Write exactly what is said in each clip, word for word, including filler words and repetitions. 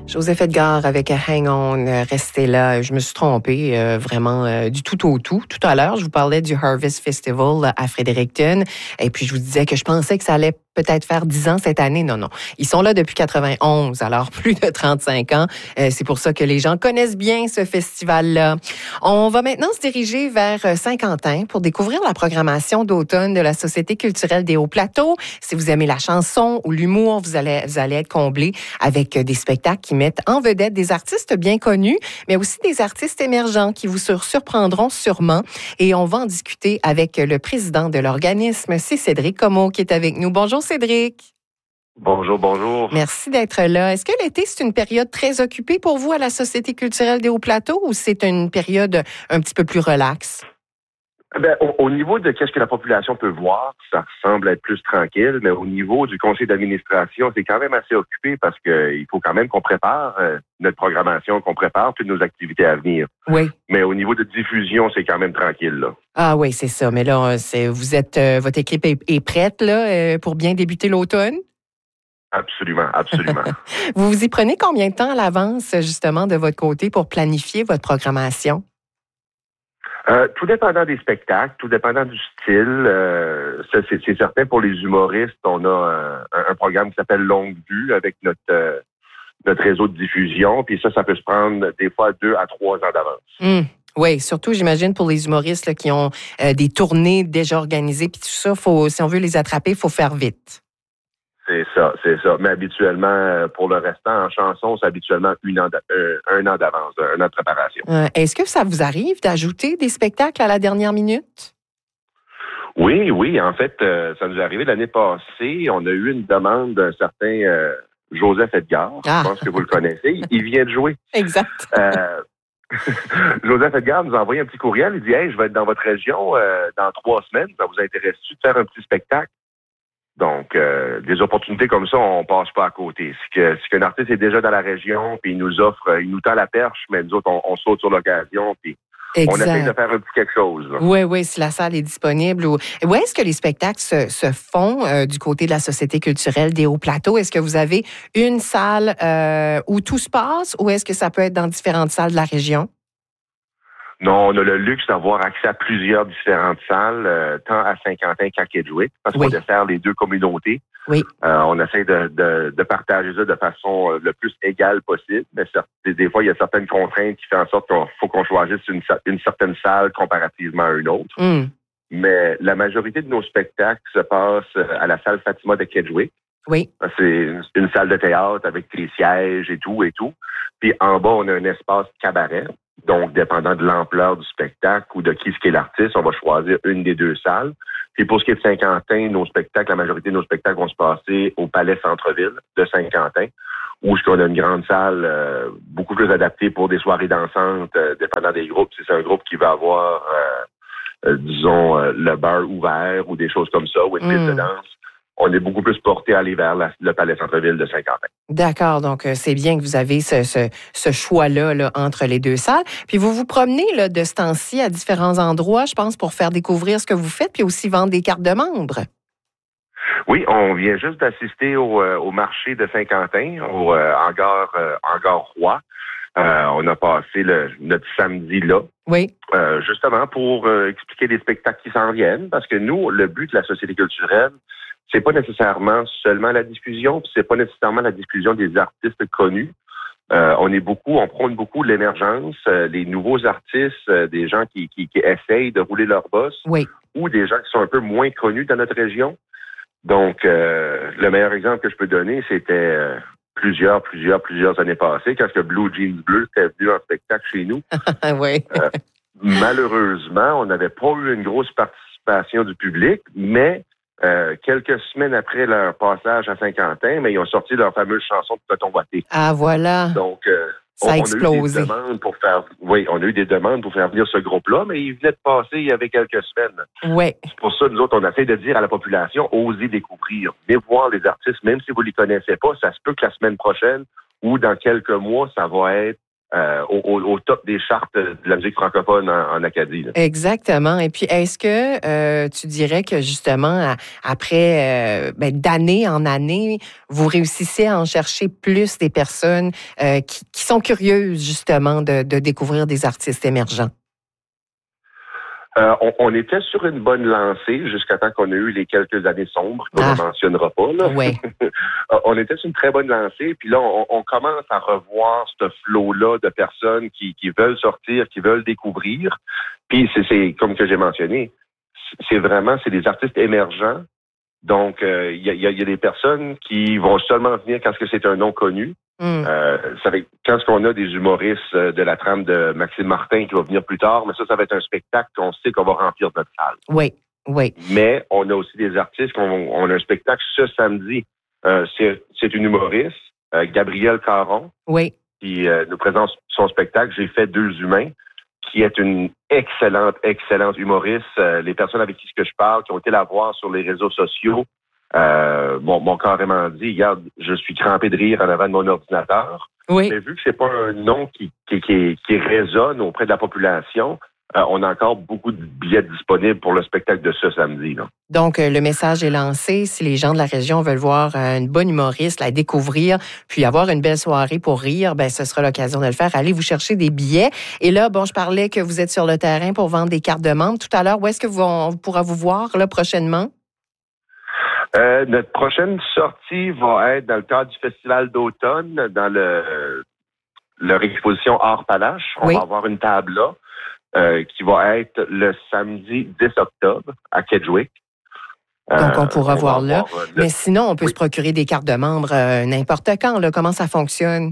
Joseph Edgar avec Hang On, euh, restez là. Je me suis trompée euh, vraiment euh, du tout au tout. Tout à l'heure, je vous parlais du Harvest Festival à Fredericton et puis je vous disais que je pensais que ça allait peut-être faire dix ans cette année. Non, non. Ils sont là depuis quatre-vingt-onze, alors plus de trente-cinq ans. Euh, c'est pour ça que les gens connaissent bien ce festival-là. On va maintenant se diriger vers Saint-Quentin pour découvrir la programmation d'automne de la Société culturelle des Hauts-Plateaux. Si vous aimez la chanson ou l'humour, vous allez, vous allez être comblés avec des spectacles qui mettent en vedette des artistes bien connus, mais aussi des artistes émergents qui vous surprendront sûrement. Et on va en discuter avec le président de l'organisme, c'est Cédric Comeau qui est avec nous. Bonjour Cédric. Bonjour, bonjour. Merci d'être là. Est-ce que l'été, c'est une période très occupée pour vous à la Société culturelle des Hauts-Plateaux ou c'est une période un petit peu plus relaxe? Ben, au, au niveau de qu'est-ce que la population peut voir, ça semble être plus tranquille, mais au niveau du conseil d'administration, c'est quand même assez occupé parce que il faut quand même qu'on prépare euh, notre programmation, qu'on prépare toutes nos activités à venir. Oui. Mais au niveau de diffusion, c'est quand même tranquille, là. Ah oui, c'est ça. Mais là, c'est, vous êtes, euh, votre équipe est, est prête là euh, pour bien débuter l'automne? Absolument, absolument. Vous vous y prenez combien de temps à l'avance, justement, de votre côté pour planifier votre programmation? Euh, tout dépendant des spectacles, tout dépendant du style. Euh, ça, c'est, c'est certain pour les humoristes, on a un, un programme qui s'appelle Longue Vue avec notre euh, notre réseau de diffusion. Puis ça, ça peut se prendre des fois deux à trois ans d'avance. Mmh. Oui, surtout, j'imagine, pour les humoristes là, qui ont euh, des tournées déjà organisées. Puis tout ça, faut, si on veut les attraper, il faut faire vite. C'est ça, c'est ça. Mais habituellement, pour le restant, en chanson, c'est habituellement une an euh, un an d'avance, un an de préparation. Euh, est-ce que ça vous arrive d'ajouter des spectacles à la dernière minute? Oui, oui. En fait, euh, ça nous est arrivé l'année passée. On a eu une demande d'un certain euh, Joseph Edgar. Ah. Je pense que vous le connaissez. Il vient de jouer. Exact. Euh, Joseph Edgar nous a envoyé un petit courriel. Il dit « Hey, je vais être dans votre région euh, dans trois semaines. Ça vous intéresse-tu de faire un petit spectacle? » Donc, euh, des opportunités comme ça, on passe pas à côté. Si, que, si qu'un artiste est déjà dans la région, puis il nous offre, il nous tend la perche, mais nous autres, on, on saute sur l'occasion, puis exact. On essaie de faire un petit quelque chose. Là. Oui, oui, si la salle est disponible. Ou... Où est-ce que les spectacles se, se font euh, du côté de la Société culturelle des Hauts-Plateaux? Est-ce que vous avez une salle euh, où tout se passe ou est-ce que ça peut être dans différentes salles de la région? Non, on a le luxe d'avoir accès à plusieurs différentes salles, euh, tant à Saint-Quentin qu'à Kedgewick, parce oui. qu'on dessert les deux communautés. Oui. Euh, on essaie de, de, de partager ça de façon euh, le plus égale possible. Mais des, des fois, il y a certaines contraintes qui font en sorte qu'il faut qu'on choisisse une, une certaine salle comparativement à une autre. Mm. Mais la majorité de nos spectacles se passent à la salle Fatima de Kedgewick. Oui. C'est une, une salle de théâtre avec des sièges et tout et tout. Puis en bas, on a un espace cabaret. Donc, dépendant de l'ampleur du spectacle ou de qui ce qui est l'artiste, on va choisir une des deux salles. Puis pour ce qui est de Saint-Quentin, nos spectacles, la majorité de nos spectacles vont se passer au Palais Centre-Ville de Saint-Quentin, où on a une grande salle euh, beaucoup plus adaptée pour des soirées dansantes, euh, dépendant des groupes. Si c'est un groupe qui va avoir, euh, euh, disons, euh, le bar ouvert ou des choses comme ça, ou une piste mmh. de danse, on est beaucoup plus porté à aller vers la, le Palais Centre-Ville de Saint-Quentin. D'accord, donc euh, c'est bien que vous avez ce, ce, ce choix-là là, entre les deux salles. Puis vous vous promenez là, de ce temps-ci à différents endroits, je pense, pour faire découvrir ce que vous faites, puis aussi vendre des cartes de membres. Oui, on vient juste d'assister au, euh, au marché de Saint-Quentin, au euh, hangar, euh, hangar Roi. Euh, on a passé le, notre samedi là. Oui. Euh, justement pour euh, expliquer les spectacles qui s'en viennent, parce que nous, le but de la Société culturelle, c'est pas nécessairement seulement la diffusion, puis c'est pas nécessairement la diffusion des artistes connus. Euh, on est beaucoup, on prône beaucoup l'émergence, euh, les nouveaux artistes, euh, des gens qui, qui, qui essayent de rouler leur boss, oui. ou des gens qui sont un peu moins connus dans notre région. Donc, euh, le meilleur exemple que je peux donner, c'était euh, plusieurs, plusieurs, plusieurs années passées, quand que Blue Jeans Bleu était venu en spectacle chez nous. oui. euh, malheureusement, on n'avait pas eu une grosse participation du public, mais Euh, quelques semaines après leur passage à Saint-Quentin, mais ils ont sorti leur fameuse chanson de Coton Watté. Ah, voilà. Donc, euh, ça a on, explosé. on a eu des demandes pour faire, oui, on a eu des demandes pour faire venir ce groupe-là, mais il venait de passer il y avait quelques semaines. Oui. C'est pour ça, nous autres, on essaie de dire à la population, osez découvrir, venez voir les artistes, même si vous ne les connaissez pas, ça se peut que la semaine prochaine ou dans quelques mois, ça va être euh, au, au, au top des chartes de la musique francophone en, en Acadie. Là. Exactement. Et puis, est-ce que euh, tu dirais que justement, à, après, euh, ben, d'année en année, vous réussissez à en chercher plus des personnes euh, qui, qui sont curieuses justement de, de découvrir des artistes émergents? Euh, on, on était sur une bonne lancée jusqu'à temps qu'on a eu les quelques années sombres qu'on ah. ne mentionnera pas. Là. Ouais. On était sur une très bonne lancée, puis là, on, on commence à revoir ce flot-là de personnes qui, qui veulent sortir, qui veulent découvrir. Puis c'est, c'est comme que j'ai mentionné, c'est vraiment, c'est des artistes émergents. Donc, il euh, y, a, y a des personnes qui vont seulement venir quand c'est un nom connu. Mm. Euh, ça fait, quand on a des humoristes de la trame de Maxime Martin qui va venir plus tard, mais ça, ça va être un spectacle qu'on sait qu'on va remplir notre salle. Oui, oui. Mais on a aussi des artistes, qu'on, on a un spectacle ce samedi. Euh, c'est, c'est une humoriste, euh, Gabrielle Caron, oui. qui euh, nous présente son spectacle « J'ai fait deux humains », qui est une excellente, excellente humoriste. Euh, les personnes avec qui que je parle, qui ont été la voir sur les réseaux sociaux, Euh, bon, m'ont carrément dit, regarde, je suis crampé de rire en avant de mon ordinateur. Oui. Mais vu que c'est pas un nom qui, qui, qui, qui résonne auprès de la population, euh, on a encore beaucoup de billets disponibles pour le spectacle de ce samedi. Là. Donc, euh, le message est lancé. Si les gens de la région veulent voir euh, une bonne humoriste, la découvrir, puis avoir une belle soirée pour rire, ben ce sera l'occasion de le faire. Allez vous chercher des billets. Et là, bon, je parlais que vous êtes sur le terrain pour vendre des cartes de membres. Tout à l'heure, où est-ce que vous, on pourra vous voir là prochainement? Euh, notre prochaine sortie va être dans le cadre du Festival d'automne, dans le leur exposition Art Palache. On oui. va avoir une table là euh, qui va être le samedi dix octobre à Kedgewick. Donc, on pourra euh, on voir là. Avoir, euh, Mais sinon, on peut oui. se procurer des cartes de membres euh, n'importe quand. Là. Comment ça fonctionne?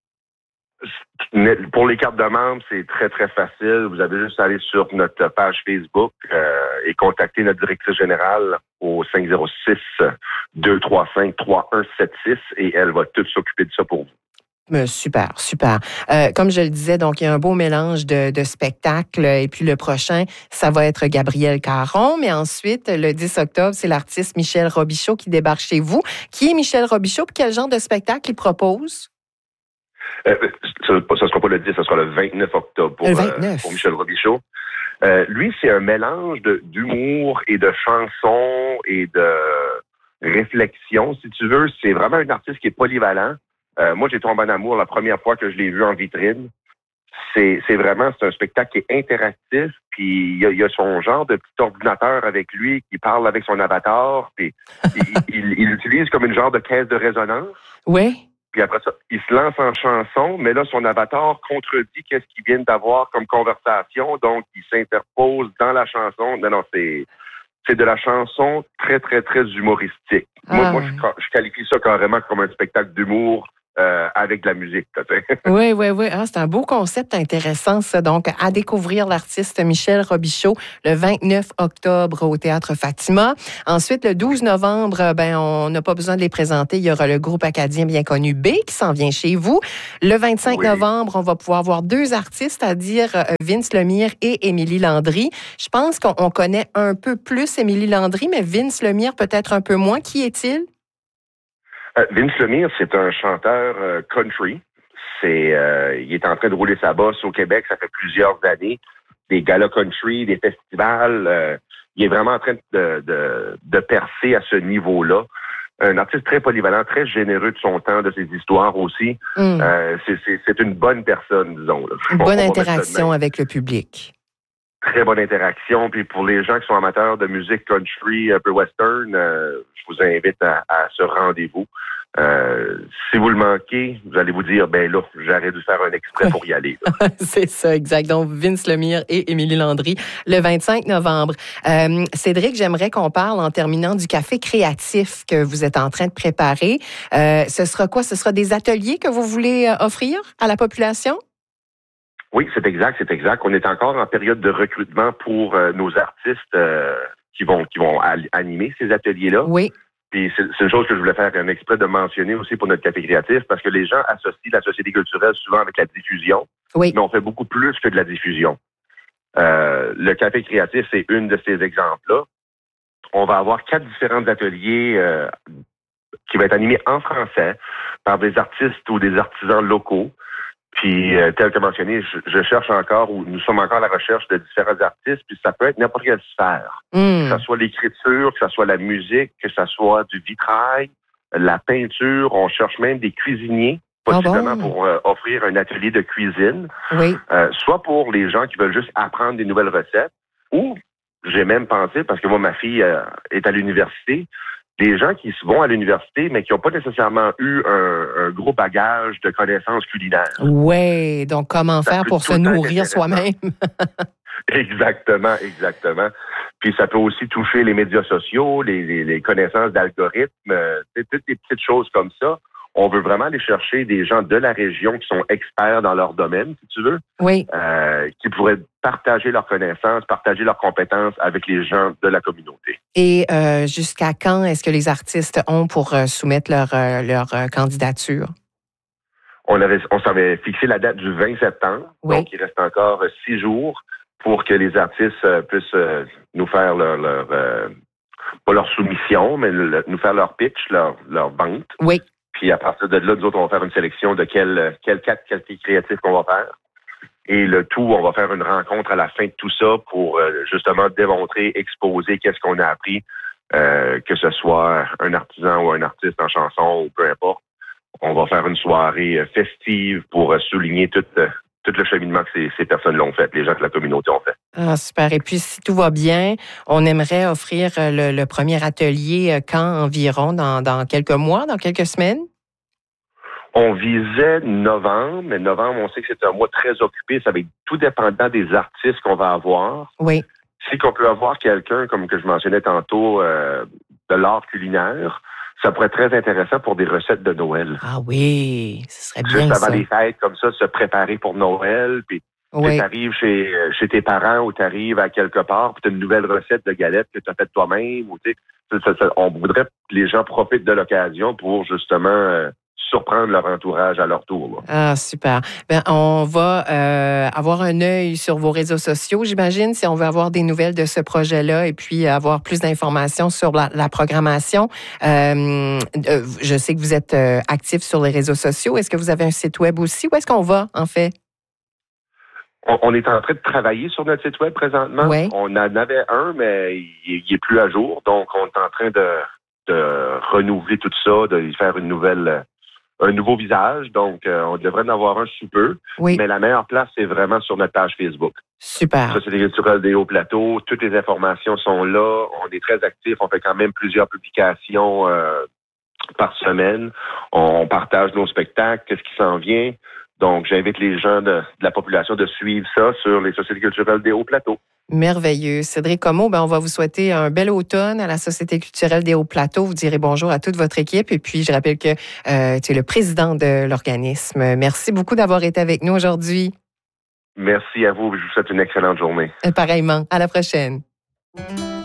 Pour les cartes de membres, c'est très, très facile. Vous avez juste à aller sur notre page Facebook euh, et contacter notre directrice générale au cinq zéro six, deux trois cinq, trois un sept six et elle va tout s'occuper de ça pour vous. Super, super. Euh, comme je le disais, donc il y a un beau mélange de, de spectacles et puis le prochain, ça va être Gabrielle Caron, mais ensuite, le dix octobre, c'est l'artiste Michel Robichaud qui débarque chez vous. Qui est Michel Robichaud et quel genre de spectacle il propose? Euh, ça ne sera pas le dix, ça sera le vingt-neuf octobre pour, le vingt-neuf. Euh, pour Michel Robichaud. Euh, lui, c'est un mélange de, d'humour et de chansons et de réflexion, si tu veux. C'est vraiment un artiste qui est polyvalent. Euh, moi, j'ai tombé en amour la première fois que je l'ai vu en vitrine. C'est, c'est vraiment, c'est un spectacle qui est interactif, puis il y a, il y a son genre de petit ordinateur avec lui qui parle avec son avatar, puis il, il, il l'utilise comme une genre de caisse de résonance. Oui. Puis après ça, il se lance en chanson, mais là, son avatar contredit qu'est-ce qu'il vient d'avoir comme conversation, donc il s'interpose dans la chanson. Non, non, c'est, c'est de la chanson très, très, très humoristique. Ah. Moi, moi je, je qualifie ça carrément comme un spectacle d'humour euh, avec de la musique. Oui, oui, oui. Ah, c'est un beau concept intéressant, ça. Donc, à découvrir l'artiste Michel Robichaud le vingt-neuf octobre au Théâtre Fatima. Ensuite, le douze novembre, ben, on n'a pas besoin de les présenter. Il y aura le groupe acadien bien connu B qui s'en vient chez vous. Le vingt-cinq oui. novembre, on va pouvoir voir deux artistes, à dire Vince Lemire et Émilie Landry. Je pense qu'on connaît un peu plus Émilie Landry, mais Vince Lemire peut-être un peu moins. Qui est-il? Euh, Vince Lemire, c'est un chanteur euh, country. C'est, euh, il est en train de rouler sa bosse au Québec, ça fait plusieurs années. Des galas country, des festivals. Euh, il est vraiment en train de, de, de percer à ce niveau-là. Un artiste très polyvalent, très généreux de son temps, de ses histoires aussi. Mm. Euh, c'est, c'est, c'est une bonne personne, disons. Là. Une bonne interaction avec le public. Très bonne interaction. Puis pour les gens qui sont amateurs de musique country, un peu western, euh, je vous invite à, à ce rendez-vous. Euh, si vous le manquez, vous allez vous dire, ben là, j'aurais dû faire un extrait pour y aller. C'est ça, exact. Donc, Vince Lemire et Émilie Landry, le vingt-cinq novembre. Euh, Cédric, j'aimerais qu'on parle en terminant du café créatif que vous êtes en train de préparer. Euh, ce sera quoi? Ce sera des ateliers que vous voulez offrir à la population? Oui, c'est exact, c'est exact. On est encore en période de recrutement pour euh, nos artistes euh, qui vont qui vont animer ces ateliers-là. Oui. Puis c'est, c'est une chose que je voulais faire un exprès de mentionner aussi pour notre café créatif, parce que les gens associent la société culturelle souvent avec la diffusion. Oui. Mais on fait beaucoup plus que de la diffusion. Euh, le café créatif, c'est une de ces exemples-là. On va avoir quatre différents ateliers euh, qui vont être animés en français par des artistes ou des artisans locaux. Puis, euh, tel que mentionné, je, je cherche encore, ou nous sommes encore à la recherche de différents artistes, puis ça peut être n'importe quelle sphère. Mm. Que ce soit l'écriture, que ce soit la musique, que ce soit du vitrail, la peinture. On cherche même des cuisiniers, possiblement oh bon. pour euh, offrir un atelier de cuisine. Oui. Euh, soit pour les gens qui veulent juste apprendre des nouvelles recettes, ou j'ai même pensé, parce que moi, ma fille euh, est à l'université, des gens qui vont à l'université, mais qui n'ont pas nécessairement eu un, un gros bagage de connaissances culinaires. Oui, donc comment ça faire pour se nourrir soi-même? Exactement, exactement. Puis ça peut aussi toucher les médias sociaux, les, les, les connaissances d'algorithmes, euh, toutes des petites choses comme ça. On veut vraiment aller chercher des gens de la région qui sont experts dans leur domaine, si tu veux. Oui. Euh, qui pourraient partager leurs connaissances, partager leurs compétences avec les gens de la communauté. Et euh, jusqu'à quand est-ce que les artistes ont pour euh, soumettre leur, euh, leur euh, candidature? On avait, on s'avait fixé la date du vingt septembre. Oui. Donc il reste encore euh, six jours pour que les artistes euh, puissent euh, nous faire leur, leur euh, pas leur soumission, mais le, nous faire leur pitch, leur, leur vente. Oui. Puis à partir de là, nous autres, on va faire une sélection de quels quel quatre qualités créatives qu'on va faire. Et le tout, on va faire une rencontre à la fin de tout ça pour euh, justement démontrer, exposer qu'est-ce qu'on a appris, euh, que ce soit un artisan ou un artiste en chanson ou peu importe. On va faire une soirée festive pour euh, souligner tout, euh, tout le cheminement que ces, ces personnes l'ont fait, les gens de la communauté ont fait. Ah, super. Et puis, si tout va bien, on aimerait offrir le, le premier atelier quand environ, dans, dans quelques mois, dans quelques semaines? On visait novembre, mais novembre, on sait que c'est un mois très occupé. Ça va être tout dépendant des artistes qu'on va avoir. Oui. C'est qu'on peut avoir quelqu'un, comme que je mentionnais tantôt, euh, de l'art culinaire. Ça pourrait être très intéressant pour des recettes de Noël. Ah oui, ce serait bien Juste ça. avant les fêtes, comme ça, se préparer pour Noël. Puis oui. tu arrives chez, chez tes parents ou tu arrives à quelque part, puis tu as une nouvelle recette de galette que tu as faite toi-même. Ou, ça, ça, ça, on voudrait que les gens profitent de l'occasion pour justement euh, surprendre leur entourage à leur tour. Là. Ah, super. Ben, on va euh, avoir un œil sur vos réseaux sociaux, j'imagine, si on veut avoir des nouvelles de ce projet-là et puis avoir plus d'informations sur la, la programmation. Euh, je sais que vous êtes euh, actif sur les réseaux sociaux. Est-ce que vous avez un site web aussi? Où est-ce qu'on va, en fait? On, on est en train de travailler sur notre site web présentement. Oui. On en avait un, mais il, il est plus à jour. Donc, on est en train de, de renouveler tout ça, de faire une nouvelle... un nouveau visage, donc euh, on devrait en avoir un sous peu. Oui. Mais la meilleure place, c'est vraiment sur notre page Facebook. Super. Société culturelle des Hauts-Plateaux, toutes les informations sont là. On est très actifs, on fait quand même plusieurs publications euh, par semaine. On partage nos spectacles, qu'est-ce qui s'en vient. Donc, j'invite les gens de, de la population de suivre ça sur les Sociétés culturelles des Hauts-Plateaux. Merveilleux. Cédric Comeau, ben on va vous souhaiter un bel automne à la Société culturelle des Hauts-Plateaux. Vous direz bonjour à toute votre équipe. Et puis, je rappelle que euh, tu es le président de l'organisme. Merci beaucoup d'avoir été avec nous aujourd'hui. Merci à vous. Je vous souhaite une excellente journée. Pareillement. À la prochaine.